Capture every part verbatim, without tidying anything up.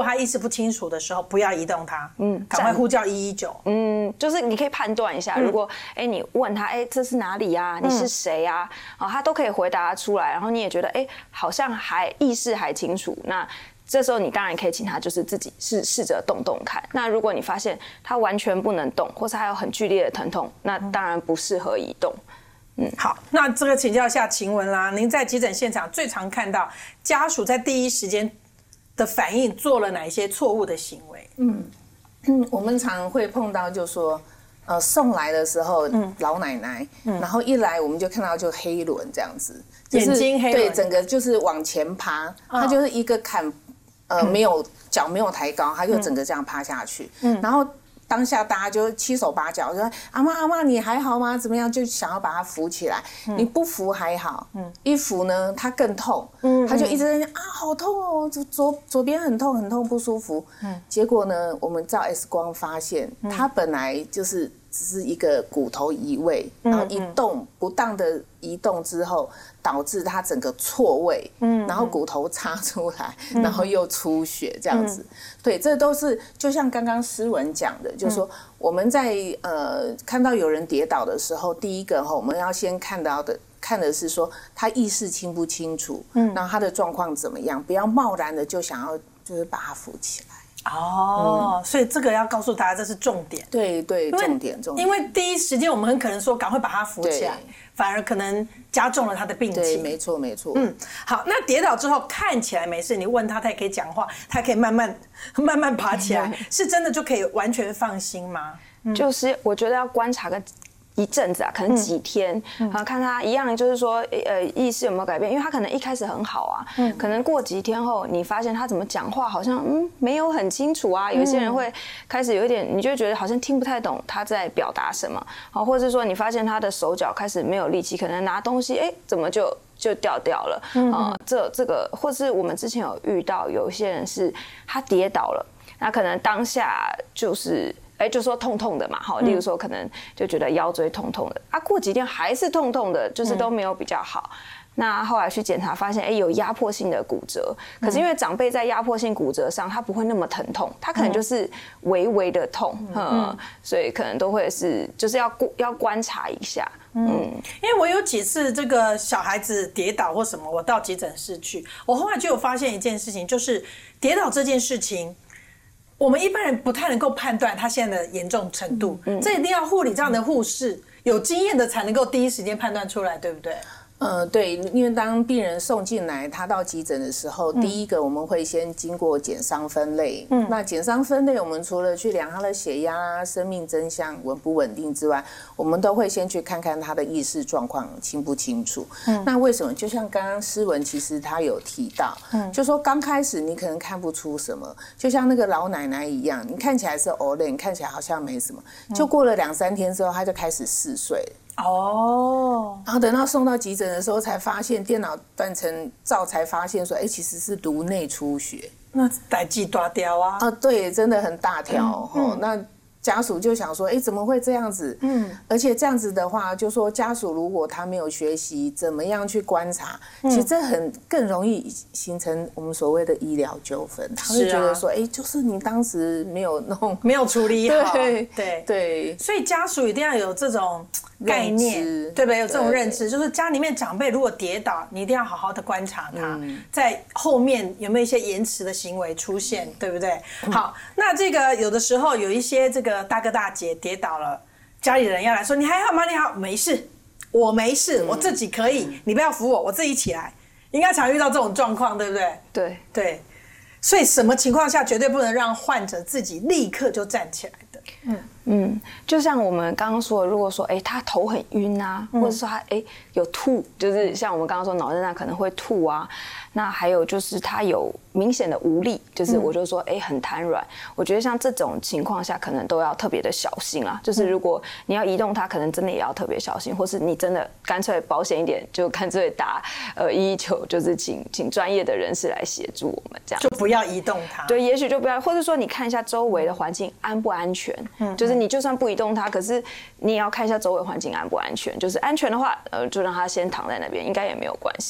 他意识不清楚的时候，不要移动他，嗯，赶快呼叫一一九。 嗯，就是你可以判断一下，如果哎、嗯、你问他哎这是哪里啊，你是谁啊，啊、嗯、他都可以回答出来，然后你也觉得哎好像还意识还清楚，那这时候你当然可以请他就是自己试试着动动看。那如果你发现他完全不能动，或是还有很剧烈的疼痛，那当然不适合移动。 嗯，好，那这个请教一下晴雯啦，您在急诊现场最常看到家属在第一时间的反应做了哪一些错误的行为？ 嗯嗯，我们常会碰到，就说，呃，送来的时候，嗯，老奶奶，嗯，然后一来我们就看到就黑轮这样子，就是、 眼睛黑轮， 对，整个就是往前趴，它、哦、就是一个坎，呃，没有脚没有抬高，它就整个这样趴下去，嗯，然后。当下大家就七手八脚，说阿妈阿妈你还好吗？怎么样？就想要把他扶起来。嗯、你不扶还好，嗯、一扶呢他更痛，嗯、他就一直在那啊好痛哦，左左边很痛很痛不舒服。嗯、结果呢，我们照 X 光发现，嗯、他本来就是只是一个骨头移位，嗯、然后一动不当的移动之后，导致他整个错位，嗯、然后骨头插出来，嗯、然后又出血这样子。嗯、对，这都是就像刚刚诗文讲的。就是说我们在呃看到有人跌倒的时候，第一个哈，我们要先看到的看的是说他意识清不清楚，嗯，然后他的状况怎么样，不要贸然的就想要就是把他扶起来。 哦，嗯、所以这个要告诉大家，这是重点。 对对，重点重点。 因为第一时间我们很可能说赶快把他扶起来，反而可能加重了他的病情。 对，没错没错。 嗯，好，那跌倒之后看起来没事，你问他，他也可以讲话，他可以慢慢慢慢爬起来，是真的就可以完全放心吗？ 嗯、就是我觉得要观察个一阵子啊，可能几天，嗯、啊，看他一样，就是说，呃，意识有没有改变？因为他可能一开始很好啊，嗯、可能过几天后，你发现他怎么讲话好像嗯没有很清楚啊。有些人会开始有一点，你就会觉得好像听不太懂他在表达什么，啊，或者是说你发现他的手脚开始没有力气，可能拿东西，哎，怎么就就掉掉了？嗯、啊，这这个，或是我们之前有遇到有些人是他跌倒了，那可能当下就是。哎，就说痛痛的嘛，好，例如说可能就觉得腰椎痛痛的，啊，过几天还是痛痛的，就是都没有比较好。那后来去检查发现，哎，有压迫性的骨折。可是因为长辈在压迫性骨折上，他不会那么疼痛，他可能就是微微的痛，嗯，所以可能都会是就是要要观察一下。嗯， 因为我有几次这个小孩子跌倒或什么，我到急诊室去，我后来就有发现一件事情，就是跌倒这件事情。我们一般人不太能够判断他现在的严重程度，嗯、这一定要护理站的护士有经验的才能够第一时间判断出来，对不对？ 呃，对，因为当病人送进来，他到急诊的时候，嗯、第一个我们会先经过检伤分类。嗯，那检伤分类，我们除了去量他的血压、生命真相稳不稳定之外，我们都会先去看看他的意识状况清不清楚。嗯，那为什么？就像刚刚诗文其实他有提到，嗯，就说刚开始你可能看不出什么，就像那个老奶奶一样，你看起来是 Olay， 你看起来好像没什么，就过了两三天之后，他就开始嗜睡了。哦，然后等到送到急诊的时候，才发现电脑断层照才发现说，哎，其实是颅内出血。 那代志大条啊！ 啊，对，真的很大条。嗯嗯、那家属就想说，哎，怎么会这样子？嗯，而且这样子的话，就说家属如果他没有学习怎么样去观察，嗯、其实这很更容易形成我们所谓的医疗纠纷。他会觉得说，哎、啊，就是你当时没有弄， 没有处理好。 对对对， 所以家属一定要有这种概念，对不对？有这种认知，就是家里面长辈如果跌倒，你一定要好好的观察他，嗯、在后面有没有一些延迟的行为出现，嗯、对不对？嗯、好，那这个有的时候有一些这个大哥大姐跌倒了，家里人要来说你还好吗？你好，没事，我没事，嗯、我自己可以，嗯、你不要扶我，我自己起来。应该常遇到这种状况，对不对？ 对对，所以什么情况下绝对不能让患者自己立刻就站起来的？嗯。 嗯，就像我们刚刚说的，如果说哎他头很晕啊，嗯、或者说他哎有吐，就是像我们刚刚说脑震荡可能会吐啊，那还有就是他有明显的无力，就是我就说哎很瘫软，我觉得像这种情况下可能都要特别的小心啊。就是如果你要移动它，可能真的也要特别小心，或是你真的干脆保险一点，就干脆打呃一一九，就是请请专业的人士来协助我们，这样就不要移动它。 对，也许就不要，或者说你看一下周围的环境安不安全，嗯，就是。你就算不移动它，可是你也要看一下周围环境安不安全。就是安全的话，呃，就让它先躺在那边，应该也没有关系。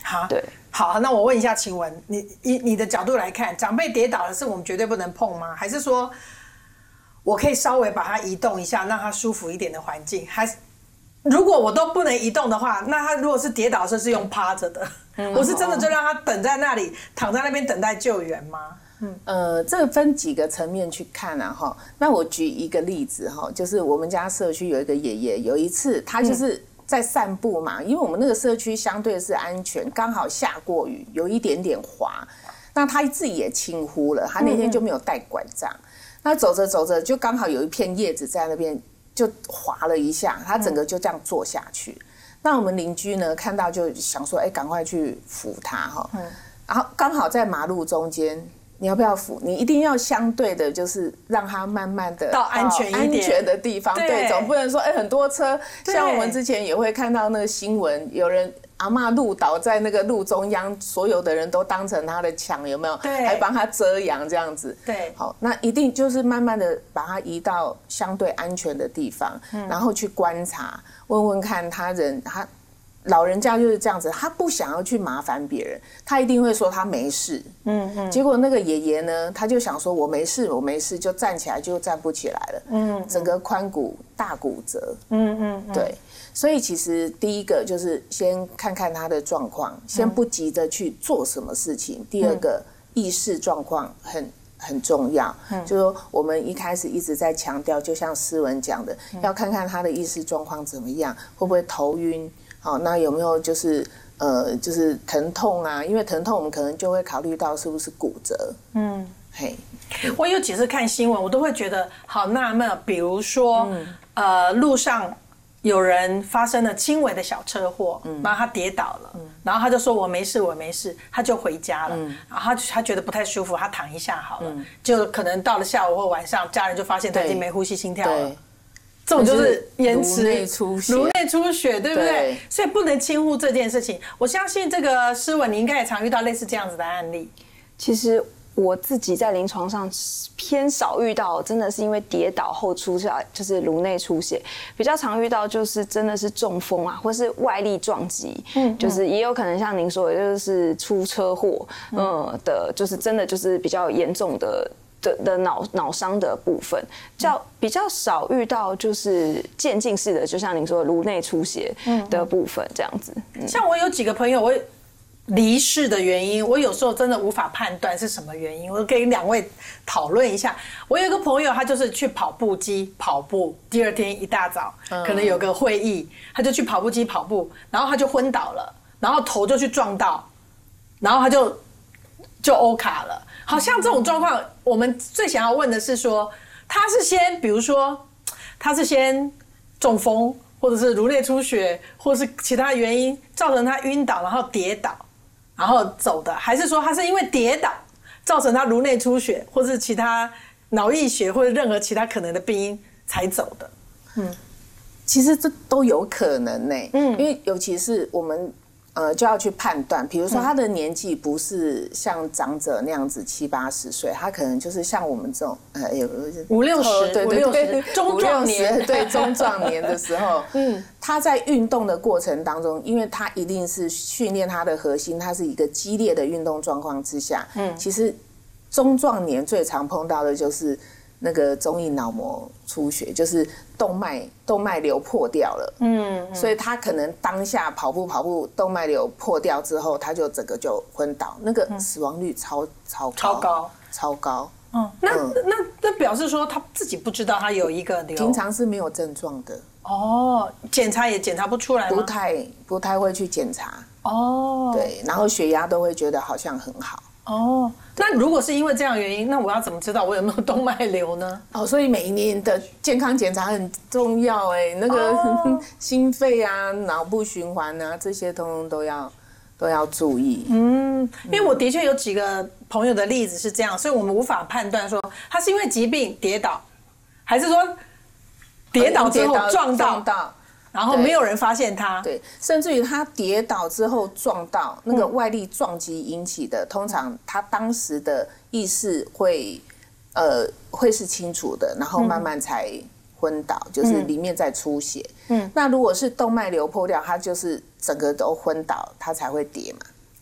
好， 对， 好，那我问一下晴雯，你以你的角度来看，长辈跌倒了是我们绝对不能碰吗？还是说我可以稍微把它移动一下，让它舒服一点的环境？还是如果我都不能移动的话，那他如果是跌倒的时候是用趴着的，嗯、我是真的就让他等在那里，躺在那边等待救援吗？ 嗯，呃，这个分几个层面去看啊，哈。那我举一个例子哈，就是我们家社区有一个爷爷，有一次他就是在散步嘛，因为我们那个社区相对是安全，刚好下过雨，有一点点滑，那他自己也轻忽了，他那天就没有带拐杖，嗯、那走着走着就刚好有一片叶子在那边就滑了一下，他整个就这样坐下去。嗯、那我们邻居呢看到就想说，哎，赶快去扶他哈，嗯、然后刚好在马路中间。你要不要扶？你一定要相对的，就是让他慢慢的到安全一点、 安全的地方。对，对总不能说，哎、欸，很多车，像我们之前也会看到那个新闻，有人阿嬷路倒在那个路中央，所有的人都当成他的墙，有没有？ 对， 还帮他遮阳这样子。 对， 好，那一定就是慢慢的把他移到相对安全的地方，嗯、然后去观察，问问看他人他。老人家就是这样子，他不想要去麻烦别人，他一定会说他没事。嗯嗯。结果那个爷爷呢，他就想说我没事，我没事，就站起来就站不起来了。嗯。整个髋骨大骨折。嗯嗯。对，所以其实第一个就是先看看他的状况，先不急着去做什么事情。第二个，意识状况很很重要。嗯。就是说我们一开始一直在强调，就像诗文讲的，要看看他的意识状况怎么样，会不会头晕。好，那有没有就是呃，就是疼痛啊？因为疼痛，我们可能就会考虑到是不是骨折。嗯，嘿， 我有几次看新闻，我都会觉得好纳闷。比如说，嗯、呃，路上有人发生了轻微的小车祸，嗯、然后他跌倒了，嗯、然后他就说我没事，我没事，他就回家了。嗯、然后他他觉得不太舒服，他躺一下好了，嗯、就可能到了下午或晚上，家人就发现他已经没呼吸心跳了。这种就是延迟颅内出血， 颅内出血，对不对？对，所以不能轻忽这件事情。我相信这个诗文，你应该也常遇到类似这样子的案例。 其实我自己在临床上偏少遇到，真的是因为跌倒后出下就是颅内出血，比较常遇到就是真的是中风啊，或是外力撞击，嗯，就是也有可能像您说的，就是出车祸，嗯、呃、的，就是真的就是比较严重的。的, 的脑脑伤的部分，较比较少遇到就是渐进式的，就像您说的颅内出血的部分这样子。嗯、 像我有几个朋友，我离世的原因，我有时候真的无法判断是什么原因，我跟两位讨论一下。我有一个朋友，他就是去跑步机跑步，第二天一大早可能有个会议，他就去跑步机跑步，然后他就昏倒了，然后头就去撞到，然后他就就欧卡了。好像这种状况，我们最想要问的是说，他是先，比如说，他是先中风，或者是颅内出血，或者是其他原因造成他晕倒，然后跌倒，然后走的，还是说他是因为跌倒造成他颅内出血，或是其他脑溢血或者任何其他可能的病因才走的？嗯， 其实这都有可能呢、欸。嗯，因为尤其是我们。呃，就要去判断，比如说他的年纪不是像长者那样子七八十岁，他可能就是像我们这种呃有五六十， 对对对， 中壮年， 对中壮年的时候，嗯，他在运动的过程当中，因为他一定是训练他的核心，他是一个激烈的运动状况之下，嗯，其实中壮年最常碰到的就是那个中硬脑膜出血，就是动脉动脉瘤破掉了，嗯，所以他可能当下跑步跑步动脉瘤破掉之后，他就整个就昏倒，那个死亡率超超高超高超高。 嗯，那那那表示说他自己不知道他有一个瘤， 平常是没有症状的。 哦，检查也检查不出来吗？ 不太不太会去检查。哦，对，然后血压都会觉得好像很好。 哦，那如果是因为这样的原因，那我要怎么知道我有没有动脉瘤呢？ 哦，所以每一年的健康检查很重要哎，那个、哦、心肺啊、脑部循环啊，这些通通都要都要注意。 嗯，因为我的确有几个朋友的例子是这样，所以我们无法判断说他是因为疾病跌倒，还是说跌倒之后撞到。撞到然后没有人发现他， 对，甚至于他跌倒之后撞到那个外力撞击引起的，嗯、通常他当时的意识会，呃，会是清楚的，然后慢慢才昏倒，嗯、就是里面在出血。嗯，那如果是动脉瘤破掉，他就是整个都昏倒，他才会跌嘛。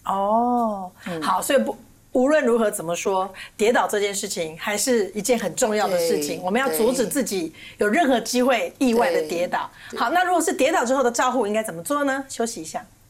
哦，好，所以不。无论如何怎么说，跌倒这件事情还是一件很重要的事情。我们要阻止自己有任何机会意外的跌倒。好，那如果是跌倒之后的照护，应该怎么做呢？休息一下。